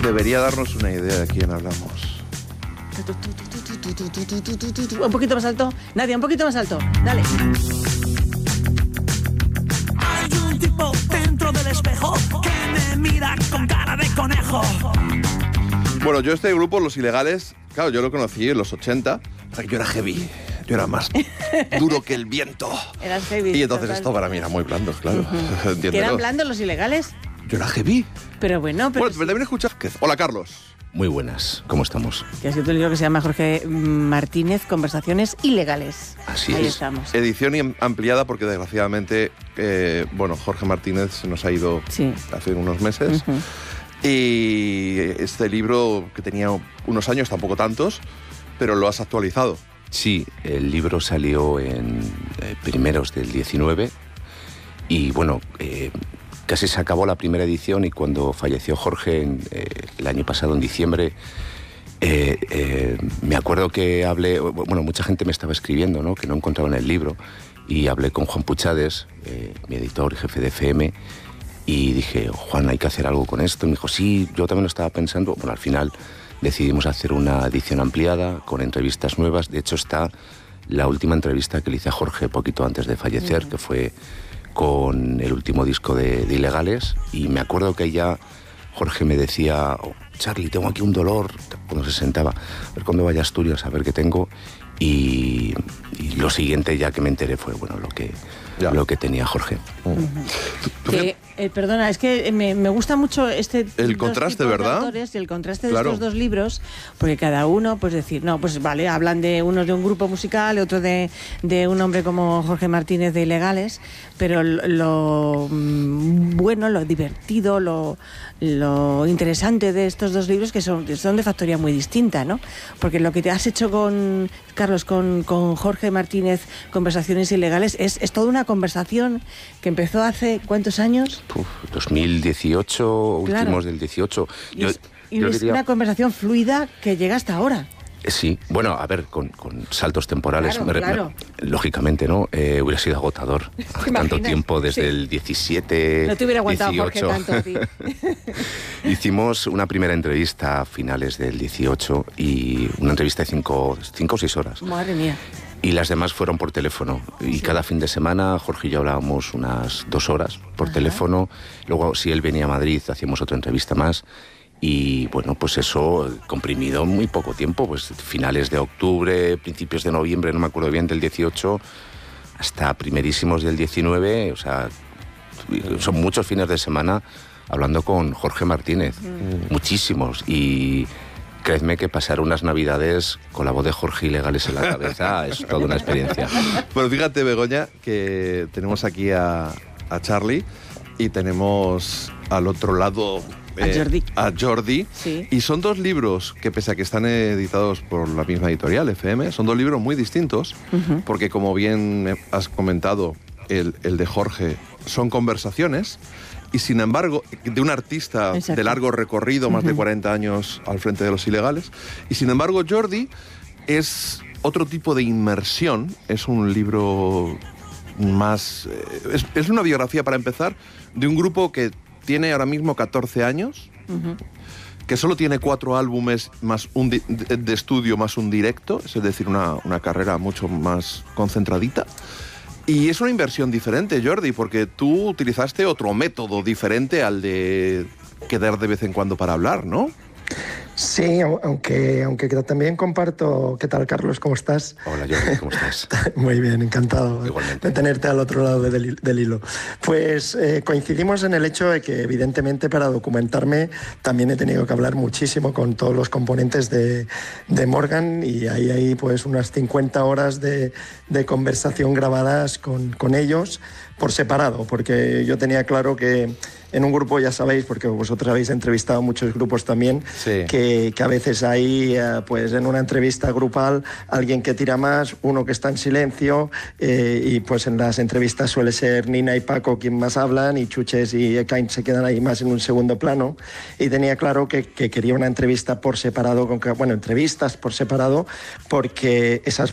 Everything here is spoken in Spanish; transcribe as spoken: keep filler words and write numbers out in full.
debería darnos una idea de quién hablamos. Un poquito más alto. Nadia, un poquito más alto. Dale. Hay un tipo dentro del espejo que me mira con cara de conejo. Bueno, yo este grupo, Los Ilegales, claro, yo lo conocí en los ochenta. Yo era heavy. Yo era más duro que el viento. Eras heavy. Y entonces total. esto para mí era muy blando, claro. Uh-huh. ¿Que eran blandos Los Ilegales? Yo era heavy. Pero bueno, pero... Bueno, pero también escuchas... Hola, Carlos. Muy buenas, ¿cómo estamos? Que ha escrito un libro que se llama Jorge Martínez, Conversaciones Ilegales. Así Ahí es. estamos. Edición ampliada porque desgraciadamente, eh, bueno, Jorge Martínez se nos ha ido sí. hace unos meses. Uh-huh. Y este libro, que tenía unos años, tampoco tantos, pero lo has actualizado. Sí, el libro salió en eh, primeros del diecinueve y bueno, eh, casi se acabó la primera edición y cuando falleció Jorge en, eh, el año pasado, en diciembre, eh, eh, me acuerdo que hablé, bueno, mucha gente me estaba escribiendo, ¿no?, que no encontraban el libro, y hablé con Juan Puchades, eh, mi editor y jefe de F M, y dije, Juan, hay que hacer algo con esto. Y me dijo, sí, yo también lo estaba pensando. Bueno, al final decidimos hacer una edición ampliada con entrevistas nuevas. De hecho, está la última entrevista que le hice a Jorge poquito antes de fallecer, uh-huh. que fue con el último disco de, de Ilegales. Y me acuerdo que ya Jorge me decía, oh, Charlie, tengo aquí un dolor, cuando se sentaba, a ver cuándo vaya a Asturias, a ver qué tengo. Y, y lo siguiente ya que me enteré fue, bueno, lo que, lo que tenía Jorge. Uh-huh. Que, eh, perdona, es que me, me gusta mucho este... El contraste, ¿verdad? Y el contraste de claro. estos dos libros, porque cada uno, pues decir, no, pues vale, hablan de unos de un grupo musical, otro de, de un hombre como Jorge Martínez de Ilegales, pero lo, lo bueno, lo divertido, lo, lo interesante de estos dos libros, que son, son de factoría muy distinta, ¿no? Porque lo que te has hecho con, Carlos, con, con Jorge Martínez, Conversaciones Ilegales, es, es toda una conversación que empezó hace, ¿cuántos años? Uf, dos mil dieciocho, claro. Últimos del dieciocho. Y es, yo, y yo es diría... una conversación fluida que llega hasta ahora. Sí, bueno, a ver, con, con saltos temporales, claro, me, claro. Me, lógicamente, ¿no? Eh, hubiera sido agotador tanto tiempo, desde sí. el diecisiete, no te hubiera aguantado dieciocho. Jorge tanto a ti. Hicimos una primera entrevista a finales del dieciocho y una entrevista de cinco, cinco o seis horas. Madre mía. Y las demás fueron por teléfono. Y sí. cada fin de semana Jorge y yo hablábamos unas dos horas por Ajá. teléfono. Luego, si él venía a Madrid, hacíamos otra entrevista más. Y bueno, pues eso comprimido en muy poco tiempo, pues finales de octubre, principios de noviembre, no me acuerdo bien, del dieciocho, hasta primerísimos del diecinueve, o sea, son muchos fines de semana hablando con Jorge Martínez, mm. muchísimos, y créeme que pasar unas navidades con la voz de Jorge Ilegales en la cabeza es toda una experiencia. Bueno, fíjate, Begoña, que tenemos aquí a, a Charlie y tenemos al otro lado... A Jordi. Eh, a Jordi. Sí. Y son dos libros que, pese a que están editados por la misma editorial, F M, son dos libros muy distintos, uh-huh. porque, como bien has comentado, el, el de Jorge son conversaciones, y sin embargo, de un artista Exacto. de largo recorrido, más uh-huh. de cuarenta años al frente de Los Ilegales, y sin embargo, Jordi es otro tipo de inmersión, es un libro más... Es, es una biografía, para empezar, de un grupo que tiene ahora mismo catorce años, uh-huh. que solo tiene cuatro álbumes más un di- de estudio más un directo, es decir, una, una carrera mucho más concentradita. Y es una inversión diferente, Jordi, porque tú utilizaste otro método diferente al de quedar de vez en cuando para hablar, ¿no? Sí, aunque, aunque también comparto... ¿Qué tal, Carlos? ¿Cómo estás? Hola, Jordi, ¿cómo estás? Muy bien, encantado Igualmente. de tenerte al otro lado del, del hilo. Pues eh, coincidimos en el hecho de que, evidentemente, para documentarme también he tenido que hablar muchísimo con todos los componentes de, de Morgan, y ahí hay pues unas cincuenta horas de, de conversación grabadas con, con ellos por separado, porque yo tenía claro que en un grupo, ya sabéis, porque vosotros habéis entrevistado muchos grupos también, sí. que, que a veces hay, eh, pues en una entrevista grupal, alguien que tira más, uno que está en silencio, eh, y pues en las entrevistas suele ser Nina y Paco quien más hablan, y Chuches y Ekain se quedan ahí más en un segundo plano, y tenía claro que, que quería una entrevista por separado, con, bueno, entrevistas por separado, porque esas